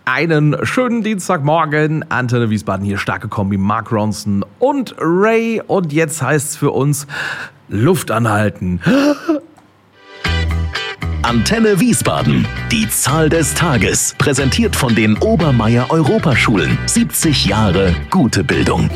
Einen schönen Dienstagmorgen. Antenne Wiesbaden hier, starke Kombi, Mark Ronson und Ray. Und jetzt heißt's für uns Luft anhalten. Antenne Wiesbaden. Die Zahl des Tages. Präsentiert von den Obermeier Europaschulen. 70 Jahre gute Bildung.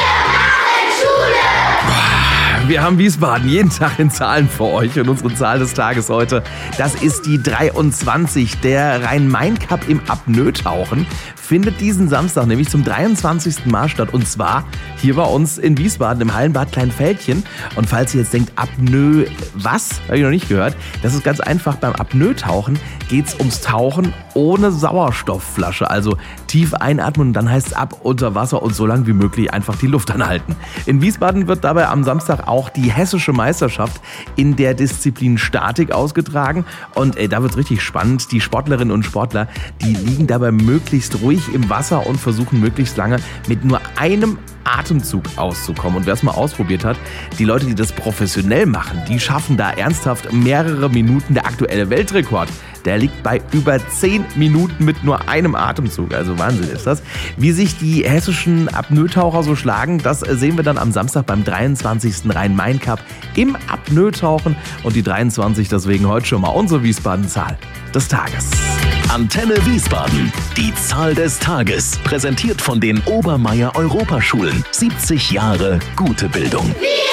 Wir haben Wiesbaden jeden Tag in Zahlen für euch und unsere Zahl des Tages heute, das ist die 23. Der Rhein-Main-Cup im Apnoe-Tauchen findet diesen Samstag nämlich zum 23. Mal statt und zwar hier bei uns in Wiesbaden im Hallenbad Kleinfeldchen. Und falls ihr jetzt denkt, Apnoe, was? Habe ich noch nicht gehört. Das ist ganz einfach, beim Apnoe-Tauchen geht es ums Tauchen ohne Sauerstoffflasche. Also tief einatmen und dann heißt es ab unter Wasser und so lange wie möglich einfach die Luft anhalten. In Wiesbaden wird dabei am Samstag auch die hessische Meisterschaft in der Disziplin Statik ausgetragen. Und da wird richtig spannend. Die Sportlerinnen und Sportler, die liegen dabei möglichst ruhig im Wasser und versuchen möglichst lange mit nur einem Atemzug auszukommen. Und wer es mal ausprobiert hat, die Leute, die das professionell machen, die schaffen da ernsthaft mehrere Minuten. Der aktuelle Weltrekord, der liegt bei über 10 Minuten mit nur einem Atemzug. Also Wahnsinn ist das. Wie sich die hessischen Apnoe-Taucher so schlagen, das sehen wir dann am Samstag beim 23. Rhein-Main-Cup im Apnoe-Tauchen. Und die 23 deswegen heute schon mal unsere Wiesbaden-Zahl des Tages. Antenne Wiesbaden. Die Zahl des Tages. Präsentiert von den Obermeier Europaschulen. 70 Jahre gute Bildung.